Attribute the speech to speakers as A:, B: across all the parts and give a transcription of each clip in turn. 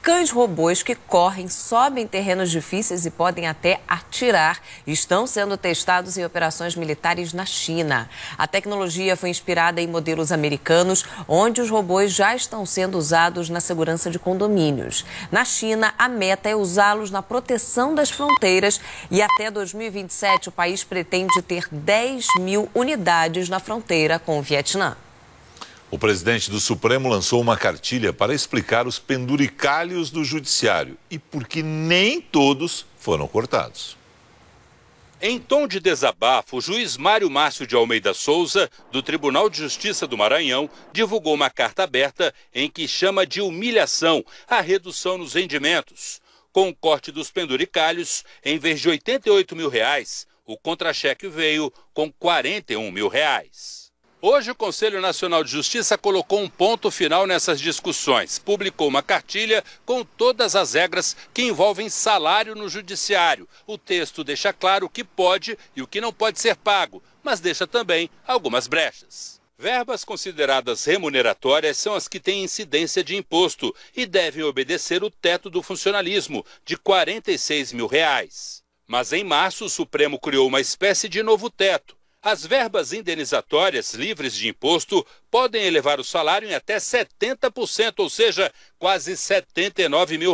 A: Cães robôs que correm, sobem terrenos difíceis e podem até atirar estão sendo testados em operações militares na China. A tecnologia foi inspirada em modelos americanos, onde os robôs já estão sendo usados na segurança de condomínios. Na China, a meta é usá-los na proteção das fronteiras e até 2027 o país pretende ter 10 mil unidades na fronteira com o Vietnã.
B: O presidente do Supremo lançou uma cartilha para explicar os penduricalhos do judiciário e por que nem todos foram cortados.
C: Em tom de desabafo, o juiz Mário Márcio de Almeida Souza, do Tribunal de Justiça do Maranhão, divulgou uma carta aberta em que chama de humilhação a redução nos rendimentos. Com o corte dos penduricalhos, em vez de R$ 88 mil, o contra-cheque veio com R$ 41 mil. Hoje, o Conselho Nacional de Justiça colocou um ponto final nessas discussões. Publicou uma cartilha com todas as regras que envolvem salário no judiciário. O texto deixa claro o que pode e o que não pode ser pago, mas deixa também algumas brechas. Verbas consideradas remuneratórias são as que têm incidência de imposto e devem obedecer o teto do funcionalismo, de R$ 46 mil. Mas em março, o Supremo criou uma espécie de novo teto. As verbas indenizatórias livres de imposto podem elevar o salário em até 70%, ou seja, quase R$ 79 mil.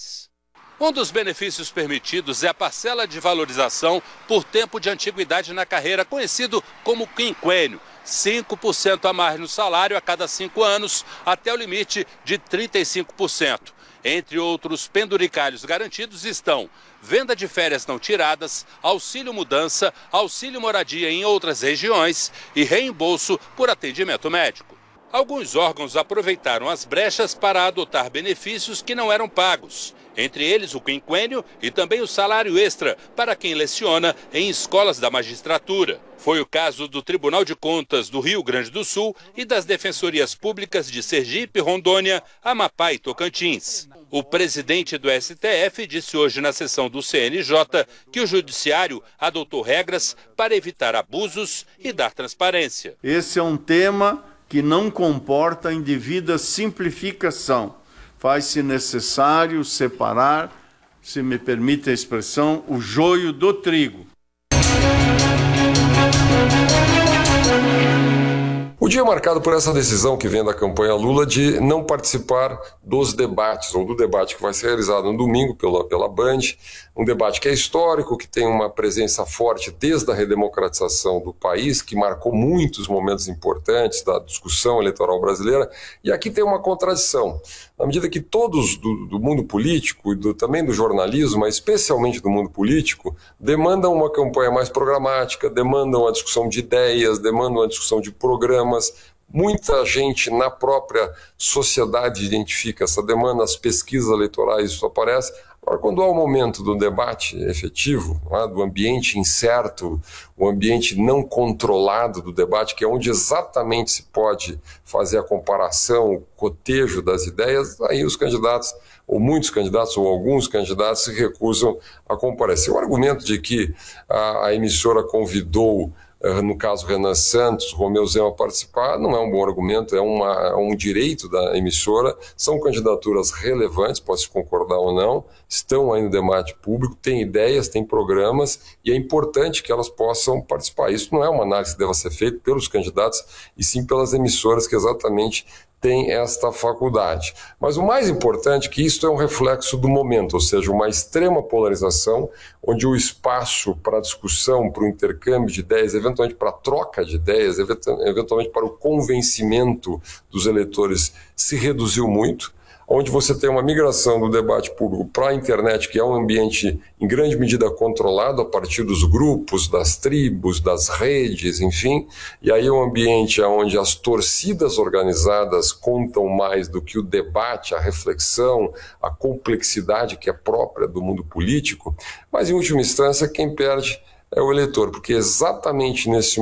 C: Um dos benefícios permitidos é a parcela de valorização por tempo de antiguidade na carreira, conhecido como quinquênio. 5% a mais no salário a cada 5 anos, até o limite de 35%. Entre outros penduricalhos garantidos estão venda de férias não tiradas, auxílio mudança, auxílio moradia em outras regiões e reembolso por atendimento médico. Alguns órgãos aproveitaram as brechas para adotar benefícios que não eram pagos, entre eles o quinquênio e também o salário extra para quem leciona em escolas da magistratura. Foi o caso do Tribunal de Contas do Rio Grande do Sul e das Defensorias Públicas de Sergipe, Rondônia, Amapá e Tocantins. O presidente do STF disse hoje na sessão do CNJ que o judiciário adotou regras para evitar abusos e dar transparência.
D: Esse é um tema que não comporta indevida simplificação. Faz-se necessário separar, se me permite a expressão, o joio do trigo.
E: O dia é marcado por essa decisão que vem da campanha Lula de não participar dos debates, ou do debate que vai ser realizado no domingo pela Band, um debate que é histórico, que tem uma presença forte desde a redemocratização do país, que marcou muitos momentos importantes da discussão eleitoral brasileira, e aqui tem uma contradição. Na medida que todos do mundo político e também do jornalismo, mas especialmente do mundo político, demandam uma campanha mais programática, demandam a discussão de ideias, demandam a discussão de programas. Muita gente na própria sociedade identifica essa demanda, as pesquisas eleitorais isso aparece. Agora, quando há o momento do debate efetivo, do ambiente incerto, o ambiente não controlado do debate, que é onde exatamente se pode fazer a comparação, o cotejo das ideias, aí os candidatos, ou muitos candidatos, ou alguns candidatos, se recusam a comparecer. O argumento de que a emissora convidou, no caso Renan Santos, Romeu Zema participar, não é um bom argumento, é um direito da emissora, são candidaturas relevantes, pode-se concordar ou não, estão aí no debate público, têm ideias, têm programas e é importante que elas possam participar. Isso não é uma análise que deva ser feita pelos candidatos e sim pelas emissoras que exatamente tem esta faculdade. Mas o mais importante é que isso é um reflexo do momento, ou seja, uma extrema polarização, onde o espaço para discussão, para o intercâmbio de ideias, eventualmente para a troca de ideias, eventualmente para o convencimento dos eleitores se reduziu muito, onde você tem uma migração do debate público para a internet, que é um ambiente em grande medida controlado a partir dos grupos, das tribos, das redes, enfim, e aí é um ambiente onde as torcidas organizadas contam mais do que o debate, a reflexão, a complexidade que é própria do mundo político, mas em última instância quem perde é o eleitor, porque exatamente nesse